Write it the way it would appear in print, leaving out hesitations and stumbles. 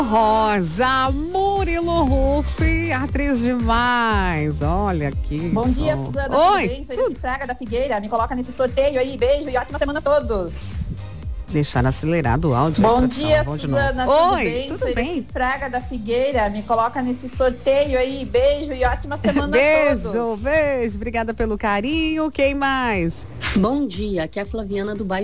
Rosa, Murilo Ruff, atriz demais. Olha aqui. Bom dia, só. Suzana. Oi, Tudo bem? Sou Iraci Fraga da Figueira. Me coloca nesse sorteio aí. Beijo e ótima semana a todos. Deixar acelerado o áudio. Bom aí, dia, produção. Suzana. Oi, Sou tudo Iraci bem? Fraga da Figueira. Me coloca nesse sorteio aí. Beijo e ótima semana a todos. Beijo, beijo. Obrigada pelo carinho. Quem mais? Bom dia, aqui é a Flaviana do bairro